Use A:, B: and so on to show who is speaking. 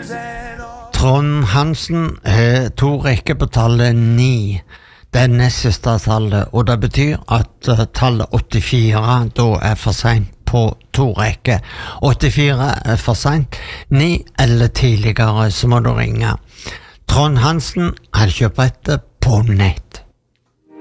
A: Trond Hansen har to rekker på tallet 9. Det er nest siste tallet, og det betyr at tallet 84 da er for sent på to rekker. 84 er for sent, 9 eller tidligere så må du ringe. Trond Hansen har kjøpt dette på nett.